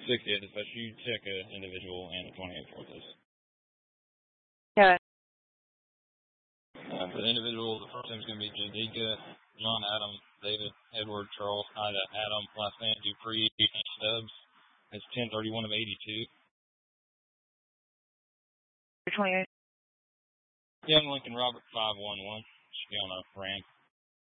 60 dispatch. You check an individual and a 28 Fortis. Yeah. The individual, the first name is going to be Jadika, John, Adam, David, Edward, Charles, Ida, Adam, last name Dupree, Stubbs. It's 1031 of 82. 28. Young Lincoln Robert 511. Should be on a ramp.